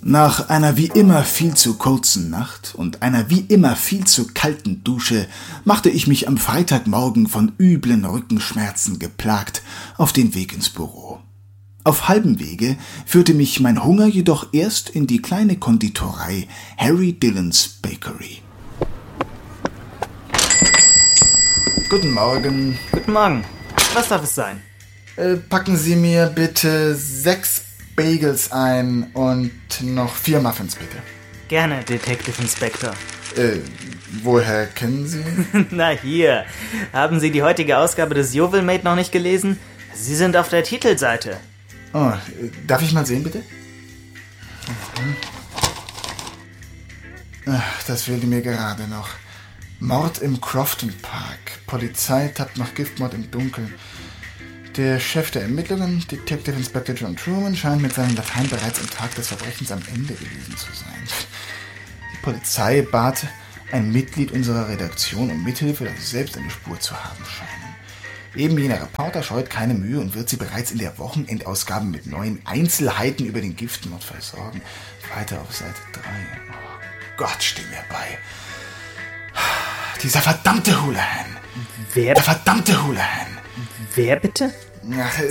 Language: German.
Nach einer wie immer viel zu kurzen Nacht und einer wie immer viel zu kalten Dusche machte ich mich am Freitagmorgen von üblen Rückenschmerzen geplagt auf den Weg ins Büro. Auf halbem Wege führte mich mein Hunger jedoch erst in die kleine Konditorei Harry Dillon's Bakery. Guten Morgen. Guten Morgen. Was darf es sein? Packen Sie mir bitte 6 Bagels ein und noch 4 Muffins, bitte. Gerne, Detective Inspector. Woher kennen Sie? Na hier, haben Sie die heutige Ausgabe des Jovelmate noch nicht gelesen? Sie sind auf der Titelseite. Oh, darf ich mal sehen, bitte? Ach, das fehlte mir gerade noch. Mord im Crofton Park. Polizei tappt nach Giftmord im Dunkeln. Der Chef der Ermittlungen, Detective Inspector John Truman, scheint mit seinem Latein bereits am Tag des Verbrechens am Ende gewesen zu sein. Die Polizei bat ein Mitglied unserer Redaktion um Mithilfe, da sie selbst eine Spur zu haben scheinen. Eben jener Reporter scheut keine Mühe und wird sie bereits in der Wochenendausgabe mit neuen Einzelheiten über den Giftmord versorgen. Weiter auf Seite 3. Oh Gott, steh mir bei. Dieser verdammte Houlihan. Wer? Der verdammte Houlihan. Wer bitte? Ach,